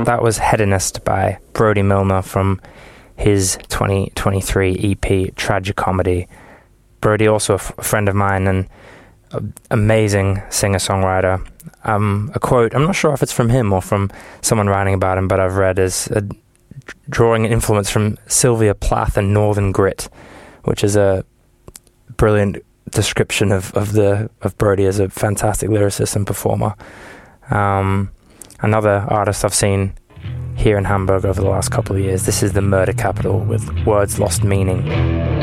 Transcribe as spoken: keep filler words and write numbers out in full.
that was Hedonist by Brody Milner from his twenty twenty-three E P Tragicomedy. Brody, also a, f- a friend of mine and an amazing singer-songwriter. Um, a quote, I'm not sure if it's from him or from someone writing about him, but I've read is a, drawing an influence from Sylvia Plath and Northern Grit, which is a brilliant description of, of the of Brody as a fantastic lyricist and performer. Um, another artist I've seen here in Hamburg over the last couple of years, this is the Murder Capital with Words Lost Meaning.